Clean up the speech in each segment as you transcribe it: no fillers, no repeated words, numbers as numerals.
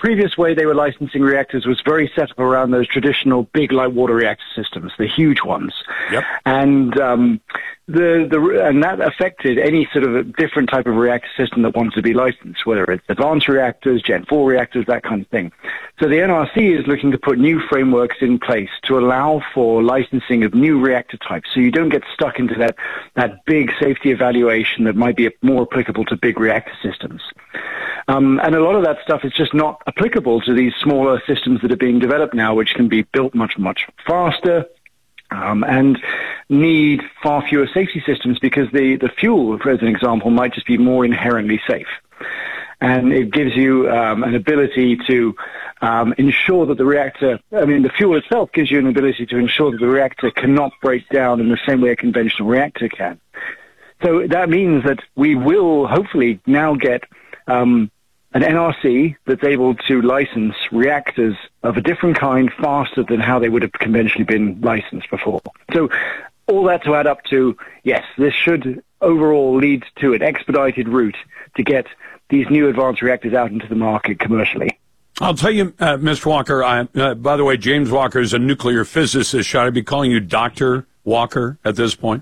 previous way they were licensing reactors was very set up around those traditional big light water reactor systems, the huge ones. Yep. And and that affected any sort of a different type of reactor system that wanted to be licensed, whether it's advanced reactors, Gen 4 reactors, that kind of thing. So the NRC is looking to put new frameworks in place to allow for licensing of new reactor types, so you don't get stuck into that big safety evaluation that might be more applicable to big reactor systems. And a lot of that stuff is just not applicable to these smaller systems that are being developed now, which can be built much, much faster, and need far fewer safety systems because the fuel, for as an example, might just be more inherently safe. And it gives you an ability to ensure that the fuel itself gives you an ability to ensure that the reactor cannot break down in the same way a conventional reactor can. So that means that we will hopefully now get an NRC that's able to license reactors of a different kind faster than how they would have conventionally been licensed before. So all that to add up to, yes, this should overall lead to an expedited route to get these new advanced reactors out into the market commercially. I'll tell you, Mr. Walker, by the way, James Walker is a nuclear physicist. Should I be calling you Dr. Walker at this point?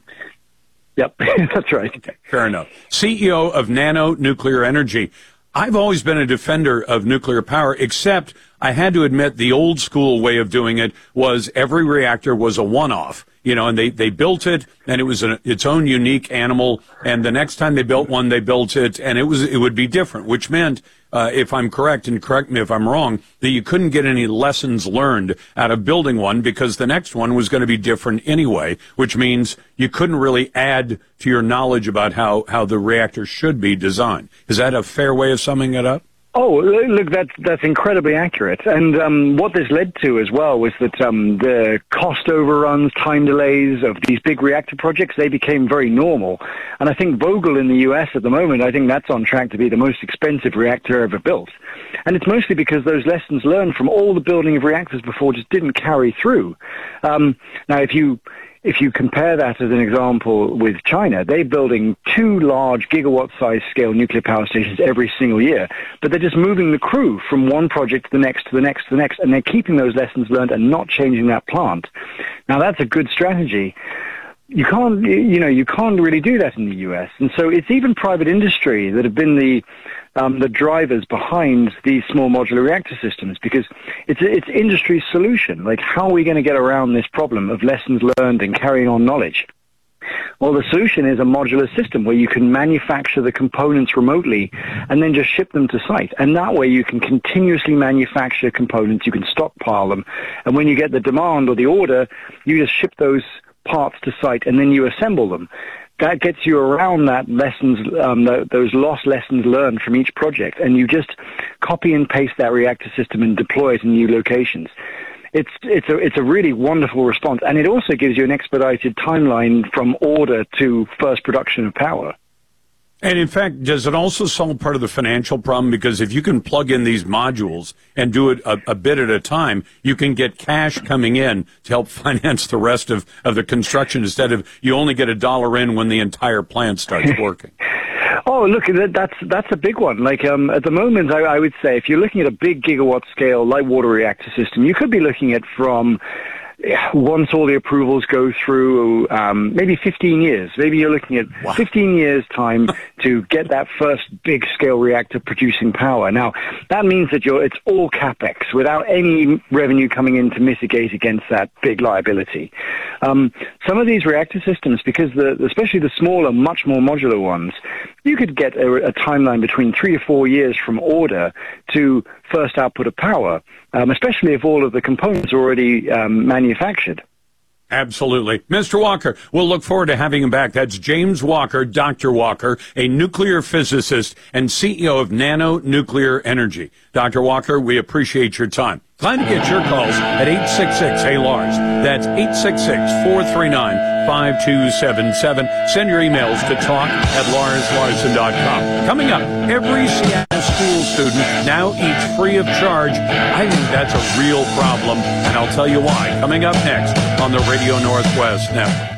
Yep, that's right. Okay, fair enough. CEO of Nano Nuclear Energy. I've always been a defender of nuclear power, except I had to admit the old school way of doing it was every reactor was a one-off, and they built it, and it was its own unique animal, and the next time they built one, they built it, and it would be different, which meant, if I'm correct, and correct me if I'm wrong, that you couldn't get any lessons learned out of building one because the next one was going to be different anyway, which means you couldn't really add to your knowledge about how the reactor should be designed. Is that a fair way of summing it up? Oh, look, that's incredibly accurate. And what this led to as well was that the cost overruns, time delays of these big reactor projects, they became very normal. And I think Vogtle in the U.S. at the moment, I think that's on track to be the most expensive reactor ever built. And it's mostly because those lessons learned from all the building of reactors before just didn't carry through. Now, if you compare that as an example with China, they're building 2 large gigawatt-size scale nuclear power stations every single year, but they're just moving the crew from one project to the next, to the next, to the next, and they're keeping those lessons learned and not changing that plant. Now, that's a good strategy. You can't really do that in the U.S., and so it's even private industry that have been the drivers behind these small modular reactor systems, because it's industry's solution. Like, how are we going to get around this problem of lessons learned and carrying on knowledge? Well, the solution is a modular system where you can manufacture the components remotely and then just ship them to site. And that way you can continuously manufacture components, you can stockpile them, and when you get the demand or the order, you just ship those parts to site and then you assemble them. That gets you around that those lost lessons learned from each project, and you just copy and paste that reactor system and deploy it in new locations. It's a really wonderful response, and it also gives you an expedited timeline from order to first production of power. And in fact, does it also solve part of the financial problem? Because if you can plug in these modules and do it a bit at a time, you can get cash coming in to help finance the rest of the construction instead of you only get $1 in when the entire plant starts working. Oh, look, that's a big one. Like, at the moment, I would say if you're looking at a big gigawatt scale light water reactor system, you could be looking at from once all the approvals go through, maybe 15 years. Maybe you're looking at 15 years' time to get that first big-scale reactor producing power. Now, that means that it's all CapEx without any revenue coming in to mitigate against that big liability. Some of these reactor systems, because especially the smaller, much more modular ones, you could get a timeline between 3 to 4 years from order to first output of power, especially if all of the components are already manufactured. Absolutely. Mr. Walker, we'll look forward to having him back. That's James Walker, Dr. Walker, a nuclear physicist and CEO of Nano Nuclear Energy. Dr. Walker, we appreciate your time. Glad to get your calls at 866-HEY-LARS. That's 866-439-5277. Send your emails to talk@larslarson.com. Coming up, every Seattle school student now eats free of charge. I think that's a real problem, and I'll tell you why. Coming up next on the Radio Northwest Network.